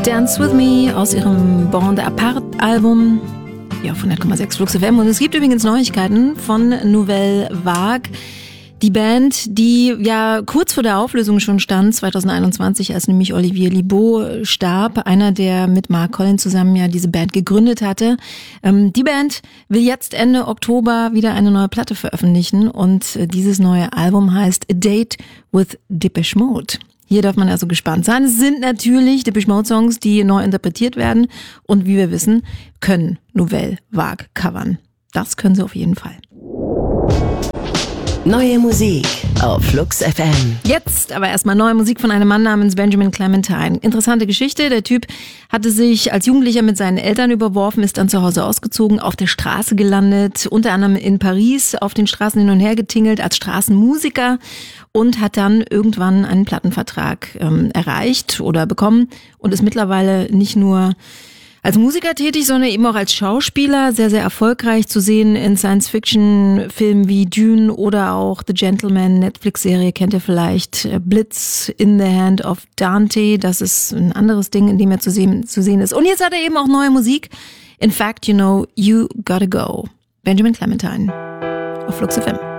Dance With Me aus ihrem Bande Apart-Album. Ja, auf 100,6 Flux FM. Und es gibt übrigens Neuigkeiten von Nouvelle Vague. Die Band, die ja kurz vor der Auflösung schon stand, 2021, als nämlich Olivier Libaud starb, einer, der mit Mark Collins zusammen ja diese Band gegründet hatte. Die Band will jetzt Ende Oktober wieder eine neue Platte veröffentlichen und dieses neue Album heißt A Date with Depeche Mode. Hier darf man also gespannt sein. Es sind natürlich Depeche Mode Songs, die neu interpretiert werden und wie wir wissen, können Nouvelle Vague covern. Das können sie auf jeden Fall. Neue Musik auf Flux FM. Jetzt aber erstmal neue Musik von einem Mann namens Benjamin Clementine. Interessante Geschichte. Der Typ hatte sich als Jugendlicher mit seinen Eltern überworfen, ist dann zu Hause ausgezogen, auf der Straße gelandet, unter anderem in Paris, auf den Straßen hin und her getingelt als Straßenmusiker und hat dann irgendwann einen Plattenvertrag erreicht oder bekommen und ist mittlerweile nicht nur als Musiker tätig, sondern eben auch als Schauspieler, sehr, sehr erfolgreich zu sehen in Science-Fiction-Filmen wie Dune oder auch The Gentleman, Netflix-Serie kennt ihr vielleicht, Blitz in the Hand of Dante, das ist ein anderes Ding, in dem er zu sehen ist. Und jetzt hat er eben auch neue Musik. In fact, you know, you gotta go. Benjamin Clementine auf Flux FM.